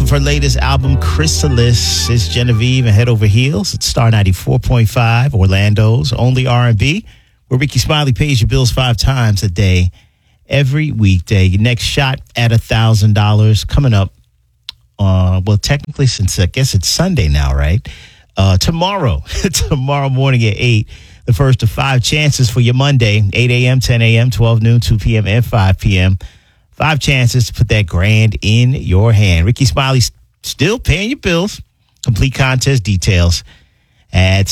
of her latest album, Chrysalis. It's Genevieve and Head Over Heels. It's Star 94.5, Orlando's only R&B, where Ricky Smiley pays your bills 5 times a day, every weekday. Your next shot at $1,000 coming up. Well, technically, since I guess it's Sunday now, right? Tomorrow morning at 8, the first of 5 chances for your Monday, 8 a.m., 10 a.m., 12 noon, 2 p.m., and 5 p.m. 5 chances to put that grand in your hand. Ricky Smiley's still paying your bills. Complete contest details at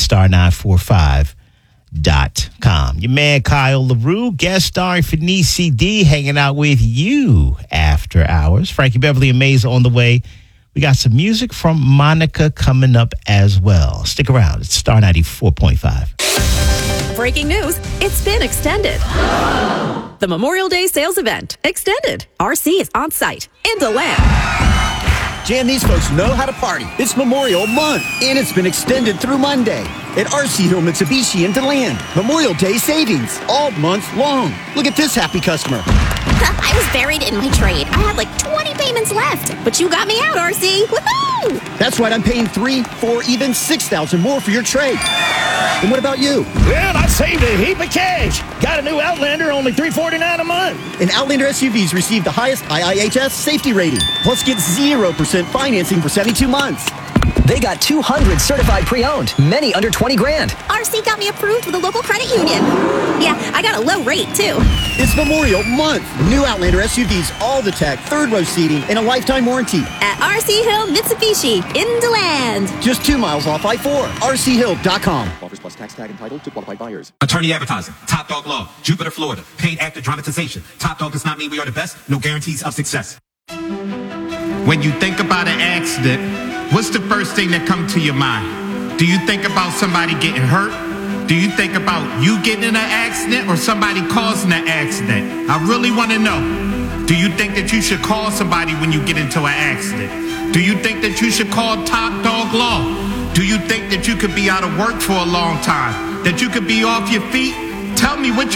star945.com. Your man Kyle LaRue, guest starring Fenice CD, hanging out with you after hours. Frankie Beverly and Maze on the way. We got some music from Monica coming up as well. Stick around. It's Star 94.5. Breaking news, it's been extended. The Memorial Day sales event, extended. RC is on site in DeLand. Jan, these folks know how to party. It's Memorial Month, and it's been extended through Monday at RC Hill Mitsubishi in DeLand. Memorial Day savings all month long. Look at this happy customer. I was buried in my trade. I had like 20 payments left, but you got me out, RC. Woohoo! That's right, I'm paying 3, 4, even $6,000 more for your trade. And what about you? Well, I saved a heap of cash. Got a new Outlander, only $349 a month. And Outlander SUVs received the highest IIHS safety rating. Plus, get 0% financing for 72 months. They got 200 certified pre-owned, many under 20 grand. RC got me approved with a local credit union. Yeah, I got a low rate, too. It's Memorial Month. New Outlander SUVs, all the tech, 3rd-row seating, and a lifetime warranty. At RC Hill Mitsubishi in DeLand. Just 2 miles off I-4. RCHill.com. Offers plus tax tag entitled to qualified buyers. Attorney advertising. Top Dog Law. Jupiter, Florida. Paid actor dramatization. Top Dog does not mean we are the best. No guarantees of success. When you think about an accident, what's the first thing that comes to your mind? Do you think about somebody getting hurt? Do you think about you getting in an accident or somebody causing an accident? I really want to know. Do you think that you should call somebody when you get into an accident? Do you think that you should call Top Dog Law? Do you think that you could be out of work for a long time? That you could be off your feet? Tell me what